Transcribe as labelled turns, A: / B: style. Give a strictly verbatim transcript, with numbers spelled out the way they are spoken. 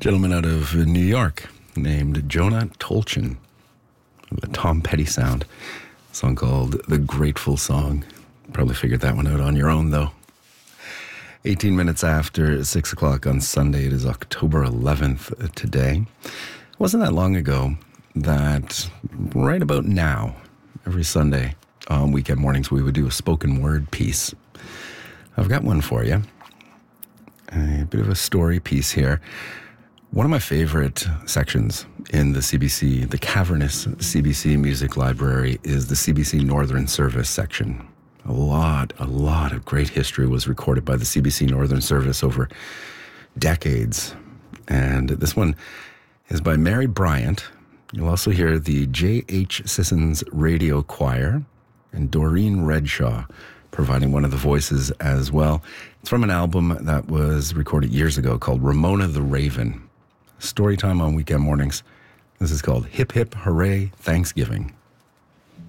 A: Gentleman out of New York named Jonah Tolchin, a Tom Petty sound. A song called The Grateful Song. Probably figured that one out on your own, though. eighteen minutes after six o'clock on Sunday. It is October eleventh today. It wasn't that long ago that right about now, every Sunday on weekend mornings, we would do a spoken word piece. I've got one for you. A bit of a story piece here. One of my favorite sections in the C B C, the cavernous C B C Music Library, is the C B C Northern Service section. A lot, a lot of great history was recorded by the C B C Northern Service over decades. And this one is by Mary Bryant. You'll also hear the J H Sissons Radio Choir and Doreen Redshaw providing one of the voices as well. It's from an album that was recorded years ago called Ramona the Raven. Story time on weekend mornings. This is called Hip Hip Hooray Thanksgiving.